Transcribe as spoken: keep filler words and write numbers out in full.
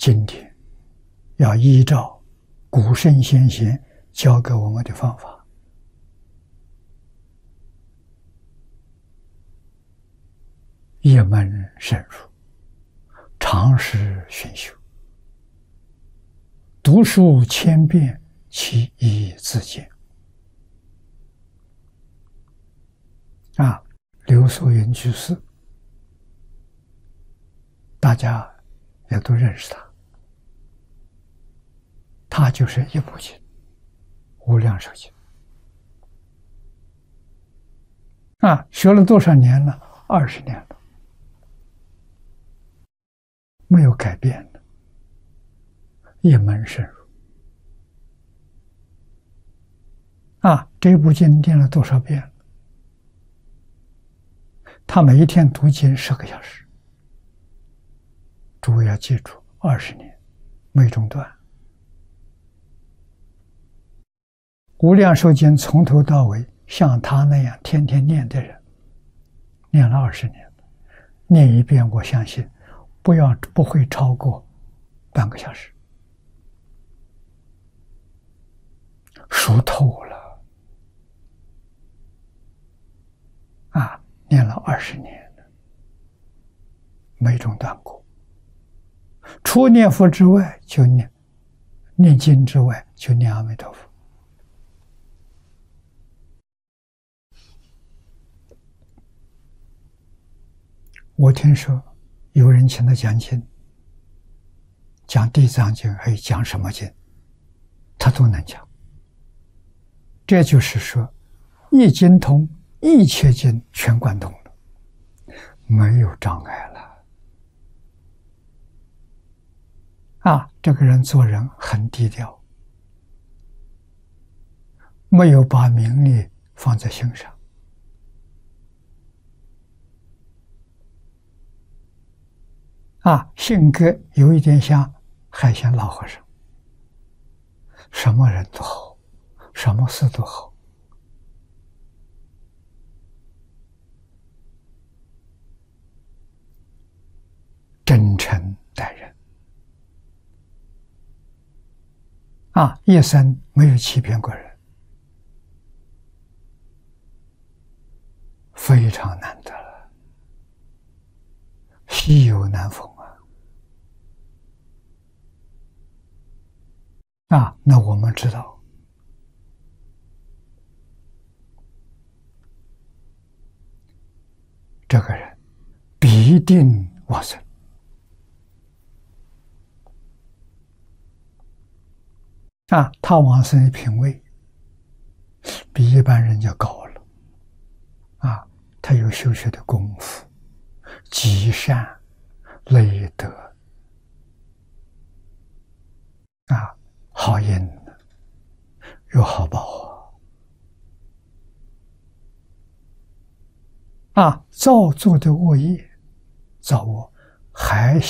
经典要依照古圣先贤教给我们的方法，一门深入，常识熏修，读书千遍，其义自见。啊，刘素云居士，大家也都认识他，他就是一部经《无量寿经》啊，学了多少年了？二十年了，没有改变的，一门深入啊！这部经念了多少遍了？他每一天读经十个小时，诸位要记住，二十年没中断。无量寿经从头到尾，像他那样天天念的人，念了二十年，念一遍，我相信不要不会超过半个小时，熟透了啊！念了二十年了，没中断过。除念佛之外，就念念经之外，就念阿弥陀佛。我听说有人请他讲经，讲地藏经，还有讲什么经，他都能讲。这就是说，一经通，一切经全贯通了，没有障碍了。啊，这个人做人很低调，没有把名利放在心上。啊，性格有一点像海鲜老和尚，什么人都好，什么事都好。真诚待人，啊，一生没有欺骗过人，非常难得了，稀有难逢啊！啊，那我们知道，这个人必定往生。啊，他往生的品位比一般人就高了。啊，他有修学的功夫，积善累德，啊，好因有好报啊！啊，造作的恶业，造恶还